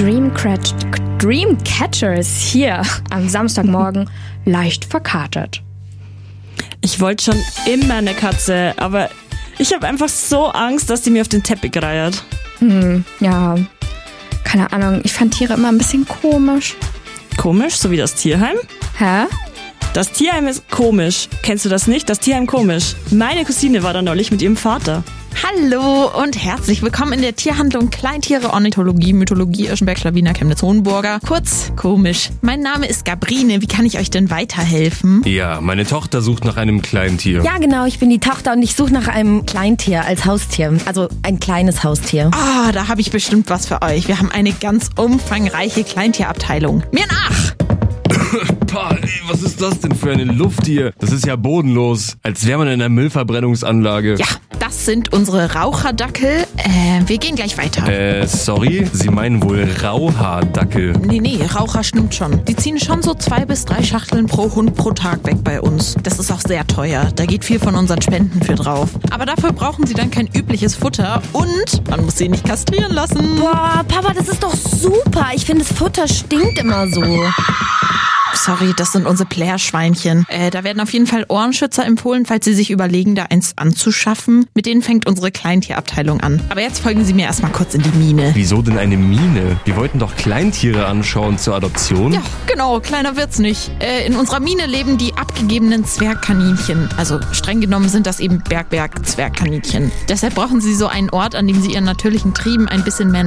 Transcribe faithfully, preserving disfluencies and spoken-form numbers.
Dreamcatch- Dreamcatchers hier am Samstagmorgen leicht verkatert. Ich wollte schon immer eine Katze, aber ich habe einfach so Angst, dass die mir auf den Teppich reiert. Hm, ja, keine Ahnung. Ich fand Tiere immer ein bisschen komisch. Komisch, so wie das Tierheim? Hä? Das Tierheim ist komisch. Kennst du das nicht? Das Tierheim komisch. Meine Cousine war da neulich mit ihrem Vater. Hallo und herzlich willkommen in der Tierhandlung Kleintiere, Ornithologie, Mythologie, Irschenberg, Schlawiner, Chemnitz, Hohenburger. Kurz, komisch. Mein Name ist Gabrine. Wie kann ich euch denn weiterhelfen? Ja, meine Tochter sucht nach einem Kleintier. Ja, genau, ich bin die Tochter und ich suche nach einem Kleintier als Haustier. Also ein kleines Haustier. Ah, da habe ich bestimmt was für euch. Wir haben eine ganz umfangreiche Kleintierabteilung. Mir nach! Pah, ey, was ist das denn für eine Luft hier? Das ist ja bodenlos, als wäre man in einer Müllverbrennungsanlage. Ja, das sind unsere Raucherdackel. Äh, wir gehen gleich weiter. Äh, sorry, Sie meinen wohl Rauhaardackel. Nee, nee, Raucher stimmt schon. Die ziehen schon so zwei bis drei Schachteln pro Hund pro Tag weg bei uns. Das ist auch sehr teuer. Da geht viel von unseren Spenden für drauf. Aber dafür brauchen sie dann kein übliches Futter und man muss sie nicht kastrieren lassen. Boah, Papa, das ist doch super. Ich finde, das Futter stinkt immer so. Sorry, das sind unsere Plärschweinchen. Äh, da werden auf jeden Fall Ohrenschützer empfohlen, falls Sie sich überlegen, da eins anzuschaffen. Mit denen fängt unsere Kleintierabteilung an. Aber jetzt folgen Sie mir erstmal kurz in die Mine. Wieso denn eine Mine? Wir wollten doch Kleintiere anschauen zur Adoption. Ja, genau, kleiner wird's nicht. Äh, in unserer Mine leben die abgegebenen Zwergkaninchen. Also streng genommen sind das eben Bergberg-Zwergkaninchen. Deshalb brauchen Sie so einen Ort, an dem Sie Ihren natürlichen Trieben ein bisschen mehr